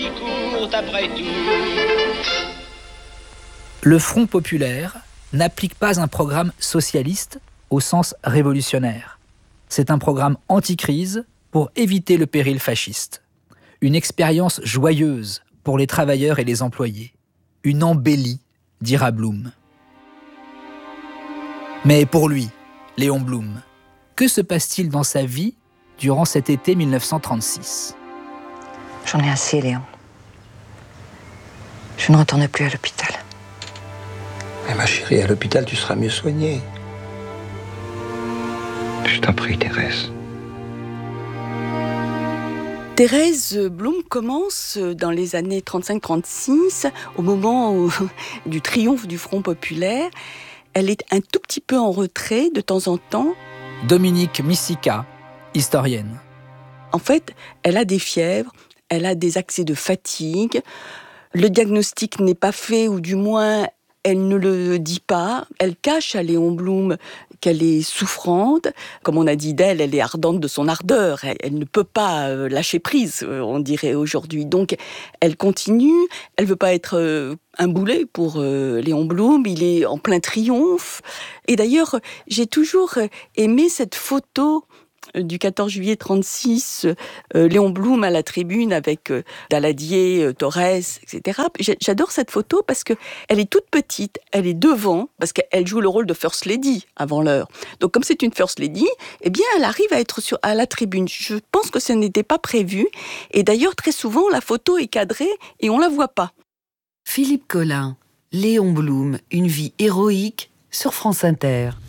si courte après tout. Le Front populaire n'applique pas un programme socialiste au sens révolutionnaire. C'est un programme anti-crise pour éviter le péril fasciste. Une expérience joyeuse pour les travailleurs et les employés. Une embellie, dira Blum. Mais pour lui, Léon Blum, que se passe-t-il dans sa vie durant cet été 1936 ? J'en ai assez, Léon. Je ne retourne plus à l'hôpital. Mais ma chérie, à l'hôpital, tu seras mieux soignée. Je t'en prie, Thérèse. Thérèse Blum commence dans les années 35-36, au moment du triomphe du Front populaire. Elle est un tout petit peu en retrait de temps en temps. Dominique Missika, historienne. En fait, elle a des fièvres, elle a des accès de fatigue. Le diagnostic n'est pas fait, ou du moins, elle ne le dit pas. Elle cache à Léon Blum qu'elle est souffrante. Comme on a dit d'elle, elle est ardente de son ardeur. Elle ne peut pas lâcher prise, on dirait aujourd'hui. Donc, elle continue. Elle veut pas être un boulet pour Léon Blum. Il est en plein triomphe. Et d'ailleurs, j'ai toujours aimé cette photo du 14 juillet 36, Léon Blum à la tribune avec Daladier, Torres, etc. J'adore cette photo parce que elle est toute petite, elle est devant, parce qu'elle joue le rôle de First Lady avant l'heure. Donc comme c'est une First Lady, eh bien elle arrive à être à la tribune. Je pense que ça n'était pas prévu. Et d'ailleurs, très souvent, la photo est cadrée et on la voit pas. Philippe Collin, Léon Blum, une vie héroïque sur France Inter.